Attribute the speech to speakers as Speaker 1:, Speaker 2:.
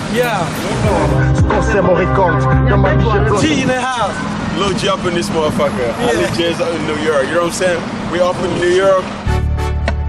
Speaker 1: Yeah. G in the house.
Speaker 2: Lil J up in this motherfucker. I live J's up in New York. You know what I'm saying? We up in New York.